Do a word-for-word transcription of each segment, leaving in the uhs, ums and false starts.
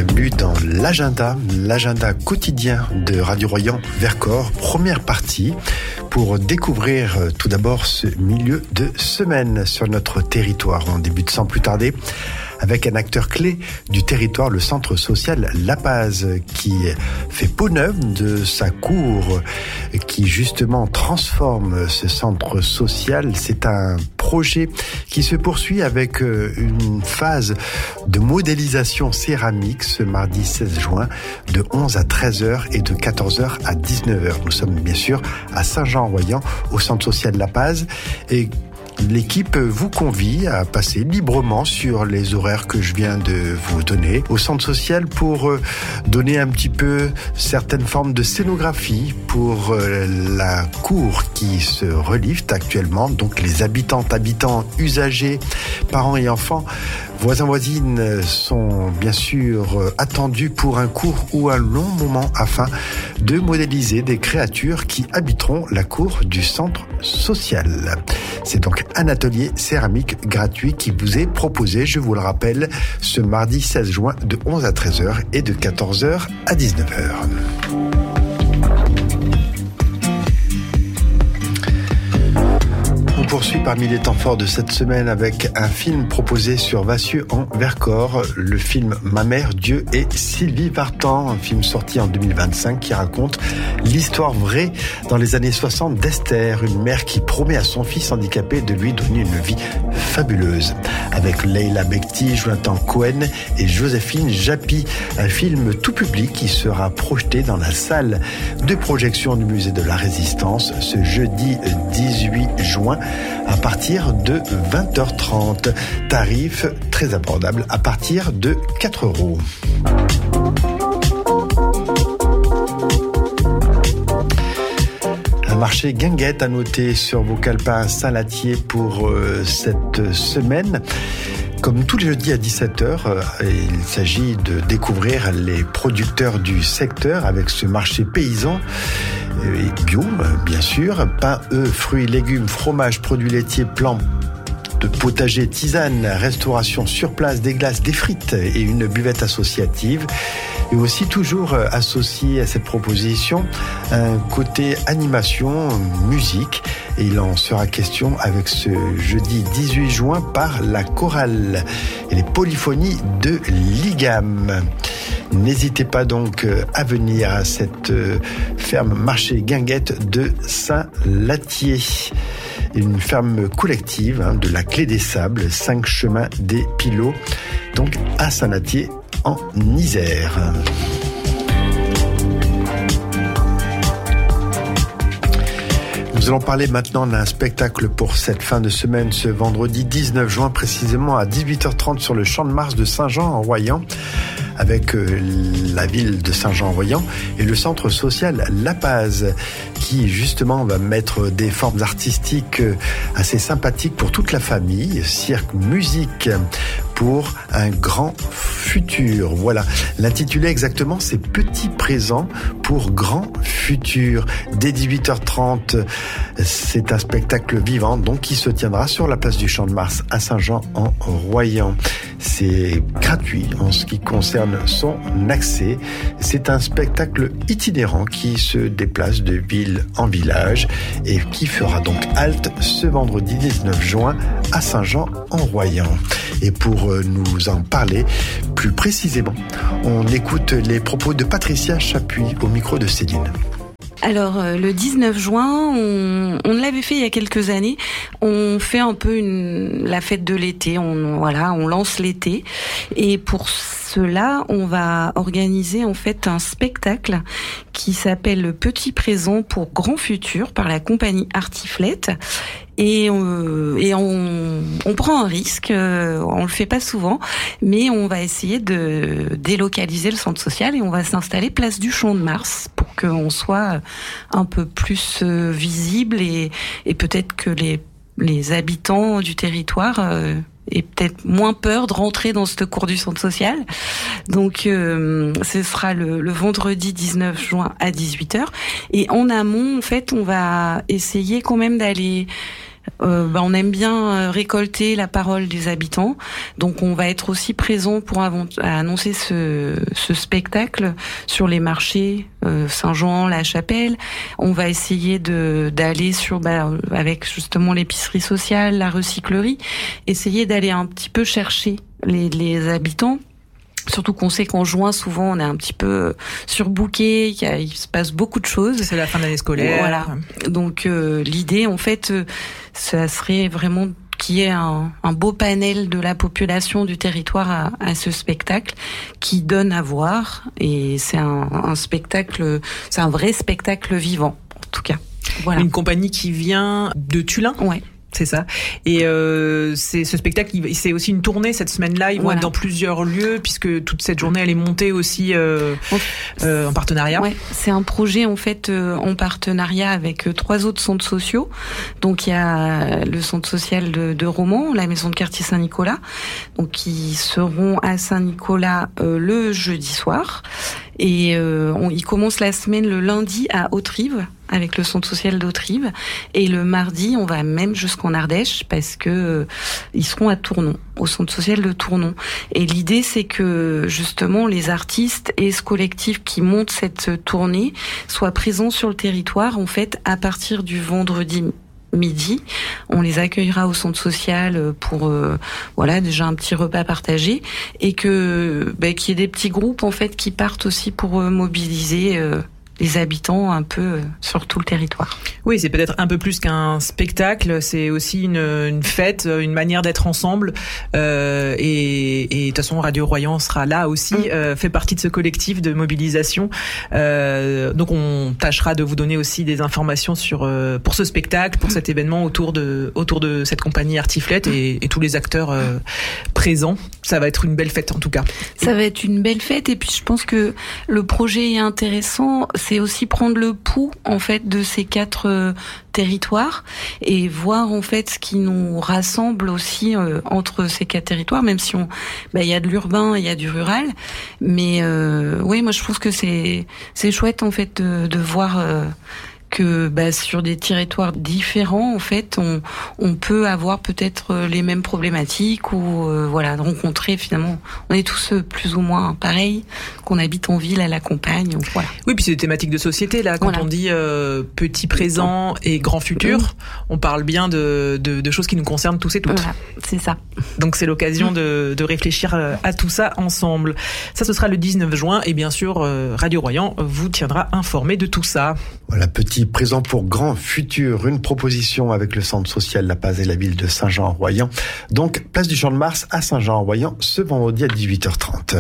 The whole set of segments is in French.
Bienvenue dans l'agenda, l'agenda quotidien de Radio Royan Vercors, première partie, pour découvrir tout d'abord ce milieu de semaine sur notre territoire. On débute sans plus tarder avec un acteur clé du territoire, le centre social La Paz, qui fait peau neuve de sa cour, qui justement transforme ce centre social. C'est un projet qui se poursuit avec une phase de modélisation céramique ce mardi seize juin de onze à treize heures et de quatorze heures à dix-neuf heures. Nous sommes bien sûr à Saint-Jean-en-Royan, au centre social La Paz, et l'équipe vous convie à passer librement sur les horaires que je viens de vous donner au centre social pour donner un petit peu certaines formes de scénographie pour la cour qui se relift actuellement. Donc les habitantes, habitants, usagers, parents et enfants, voisins, voisines sont bien sûr attendus pour un court ou un long moment afin de modéliser des créatures qui habiteront la cour du centre social. C'est donc un atelier céramique gratuit qui vous est proposé, je vous le rappelle, ce mardi seize juin de onze à treize heures et de quatorze heures à dix-neuf heures. On poursuit parmi les temps forts de cette semaine avec un film proposé sur Vassieux en Vercors, le film Ma mère, Dieu et Sylvie Vartan, un film sorti en deux mille vingt-cinq qui raconte l'histoire vraie dans les années soixante d'Esther, une mère qui promet à son fils handicapé de lui donner une vie fabuleuse. Avec Leila Bekti, Jonathan Cohen et Joséphine Japy, un film tout public qui sera projeté dans la salle de projection du musée de la Résistance ce jeudi dix-huit juin à partir de vingt heures trente. Tarif très abordable à partir de quatre euros. Un marché guinguette à noter sur vos calepins Saint-Latier pour euh, cette semaine. Comme tous les jeudis à dix-sept heures, il s'agit de découvrir les producteurs du secteur avec ce marché paysan et bio, bien sûr. Pain, œufs, fruits, légumes, fromages, produits laitiers, plants de potager, tisane, restauration sur place, des glaces, des frites et une buvette associative. Et aussi toujours associé à cette proposition un côté animation, musique. Et il en sera question avec ce jeudi dix-huit juin par la chorale et les polyphonies de l'Igam. N'hésitez pas donc à venir à cette ferme marché guinguette de Saint-Latier. Une ferme collective hein, de la Clé des Sables, cinq chemins des Pilots, donc à Saint-Latier en Isère. Nous allons parler maintenant d'un spectacle pour cette fin de semaine, ce vendredi dix-neuf juin, précisément à dix-huit heures trente sur le Champ de Mars de Saint-Jean-en-Royan, avec la ville de Saint-Jean-en-Royan et le centre social La Paz, qui justement va mettre des formes artistiques assez sympathiques pour toute la famille, cirque, musique, pour un grand futur. Voilà, l'intitulé exactement, c'est Petit présent pour grand futur. Dès dix-huit heures trente, c'est un spectacle vivant donc qui se tiendra sur la place du Champ de Mars à Saint-Jean-en-Royan. C'est gratuit en ce qui concerne son accès. C'est un spectacle itinérant qui se déplace de ville en village et qui fera donc halte ce vendredi dix-neuf juin à Saint-Jean-en-Royan. Et pour nous en parler plus précisément, on écoute les propos de Patricia Chapuis au micro de Céline. Alors euh, le dix-neuf juin, on, on l'avait fait il y a quelques années. On fait un peu une, la fête de l'été. On voilà, on lance l'été. Et pour cela, on va organiser en fait un spectacle qui s'appelle Le Petit Présent pour Grand Futur par la compagnie Artiflette. Et, on, et on, on prend un risque, on le fait pas souvent, mais on va essayer de délocaliser le centre social et on va s'installer place du Champ de Mars pour qu'on soit un peu plus visible et, et peut-être que les, les habitants du territoire euh, aient peut-être moins peur de rentrer dans cette cour du centre social. Donc euh, ce sera le, le vendredi dix-neuf juin à dix-huit heures. Et en amont, en fait, on va essayer quand même d'aller euh, bah, on aime bien récolter la parole des habitants. Donc on va être aussi présent pour avant- annoncer ce, ce spectacle sur les marchés euh, Saint-Jean, La Chapelle. On va essayer de d'aller sur bah, avec justement l'épicerie sociale, la recyclerie, essayer d'aller un petit peu chercher les, les habitants. Surtout qu'on sait qu'en juin, souvent, on est un petit peu surbooké, il, y a, il se passe beaucoup de choses. C'est la fin de l'année scolaire. Voilà. Donc, euh, l'idée, en fait, euh, ça serait vraiment qu'il y ait un, un beau panel de la population du territoire à, à ce spectacle qui donne à voir. Et c'est un, un spectacle, c'est un vrai spectacle vivant, en tout cas. Voilà. Une compagnie qui vient de Tullin. Ouais. C'est ça. Et euh, c'est ce spectacle, c'est aussi une tournée cette semaine-là. Ils vont voilà. être dans plusieurs lieux puisque toute cette journée elle est montée aussi euh, euh, en partenariat. Ouais, c'est un projet en fait euh, en partenariat avec euh, trois autres centres sociaux. Donc il y a le centre social de, de Romans, la maison de quartier Saint-Nicolas, donc qui seront à Saint-Nicolas euh, le jeudi soir. Et euh, on, ils commencent la semaine le lundi à Hauterive, avec le centre social d'Hauterive. Et le mardi, on va même jusqu'en Ardèche, parce que euh, ils seront à Tournon, au centre social de Tournon. Et l'idée, c'est que justement, les artistes et ce collectif qui monte cette tournée soient présents sur le territoire, en fait, à partir du vendredi midi. On les accueillera au centre social pour euh, voilà déjà un petit repas partagé et que bah, qu'il y ait des petits groupes en fait qui partent aussi pour euh, mobiliser euh, les habitants un peu euh, sur tout le territoire. Oui, c'est peut-être un peu plus qu'un spectacle, c'est aussi une, une fête, une manière d'être ensemble. Euh, et, et de toute façon, Radio Royan sera là aussi, mmh. euh, fait partie de ce collectif de mobilisation. Euh, donc, on tâchera de vous donner aussi des informations sur euh, pour ce spectacle, pour mmh. cet événement autour de autour de cette compagnie Artiflette mmh. et, et tous les acteurs euh, présents. Ça va être une belle fête en tout cas. Ça va être une belle fête et puis je pense que le projet est intéressant. C'est aussi prendre le pouls en fait de ces quatre euh, territoires et voir en fait ce qui nous rassemble aussi euh, entre ces quatre territoires, même si on, bah il y a de l'urbain, il y a du rural, mais euh, oui, moi je pense que c'est c'est chouette en fait de, de voir. Euh, que bah, sur des territoires différents, en fait, on, on peut avoir peut-être les mêmes problématiques ou euh, voilà, rencontrer finalement. On est tous plus ou moins pareils, qu'on habite en ville, à la campagne. Ou, voilà. Oui, puis c'est des thématiques de société là. Quand voilà. on dit euh, petit présent et grand futur, mmh. on parle bien de, de, de choses qui nous concernent tous et toutes. Voilà, c'est ça. Donc c'est l'occasion mmh. de, de réfléchir à tout ça ensemble. Ça, ce sera le dix-neuf juin et bien sûr, Radio Royan vous tiendra informé de tout ça. Voilà, petit présent pour grand futur, une proposition avec le centre social La Paz et la ville de Saint-Jean-en-Royan. Donc, place du Champ de Mars à Saint-Jean-en-Royan ce vendredi à dix-huit heures trente.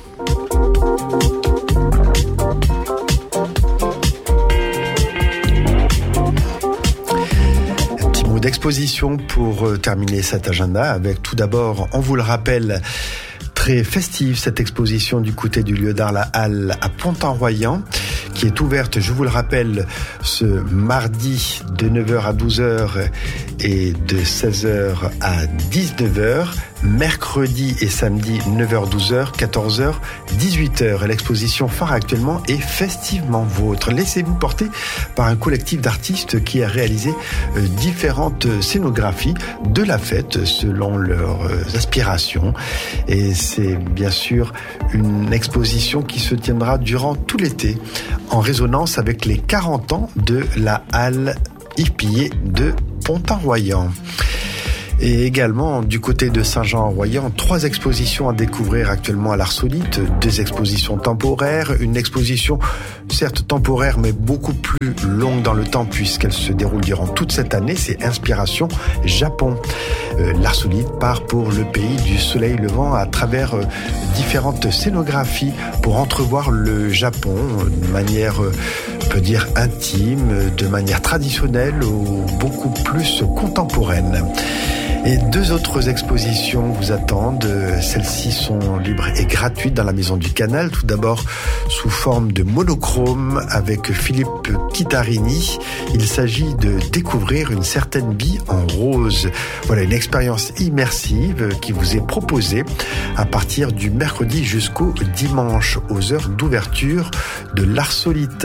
Un petit mot d'exposition pour terminer cet agenda avec tout d'abord, on vous le rappelle, très festive cette exposition du côté du lieu d'art La Halle à Pont-en-Royan, qui est ouverte, je vous le rappelle, ce mardi de neuf heures à douze heures et de seize heures à dix-neuf heures, mercredi et samedi neuf heures douze heures, quatorze heures dix-huit heures. Et l'exposition phare actuellement est Festivement Vôtre. Laissez-vous porter par un collectif d'artistes qui a réalisé différentes scénographies de la fête selon leurs aspirations. Et c'est bien sûr une exposition qui se tiendra durant tout l'été en résonance avec les quarante ans de la Halle Yves Pillet de Pont-en-Royan. Et également, du côté de Saint-Jean-en-Royan, trois expositions à découvrir actuellement à l'Arsolite. Deux expositions temporaires, une exposition certes temporaire, mais beaucoup plus longue dans le temps puisqu'elle se déroule durant toute cette année. C'est Inspiration Japon. Euh, L'Arsolite part pour le pays du soleil levant à travers euh, différentes scénographies pour entrevoir le Japon de manière, euh, on peut dire, intime, de manière traditionnelle ou beaucoup plus contemporaine. Et deux autres expositions vous attendent. Celles-ci sont libres et gratuites dans la Maison du Canal. Tout d'abord, sous forme de monochrome avec Philippe Chittarini. Il s'agit de découvrir une certaine vie en rose. Voilà une expérience immersive qui vous est proposée à partir du mercredi jusqu'au dimanche aux heures d'ouverture de l'Arsolite.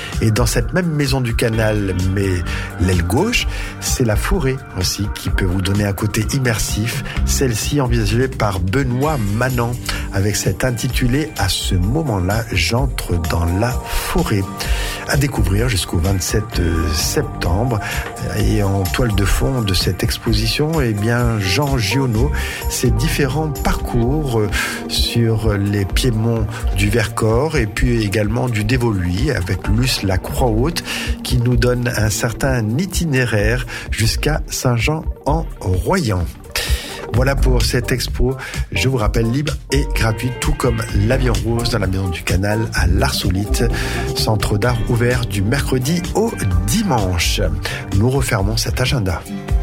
Et dans cette même maison du canal, mais l'aile gauche, c'est la forêt aussi qui peut vous donner un côté immersif. Celle-ci envisagée par Benoît Manant avec cet intitulé « À ce moment-là, j'entre dans la forêt ». À découvrir jusqu'au vingt-sept septembre. Et en toile de fond de cette exposition, eh bien, Jean Giono, ses différents parcours sur les piémonts du Vercors et puis également du Dévoluy avec Luce la Croix-Haute qui nous donne un certain itinéraire jusqu'à Saint-Jean-en-Royans. Voilà pour cette expo, je vous rappelle, libre et gratuite, tout comme l'Avion Rose dans la Maison du Canal à l'Arsolite, centre d'art ouvert du mercredi au dimanche. Nous refermons cet agenda.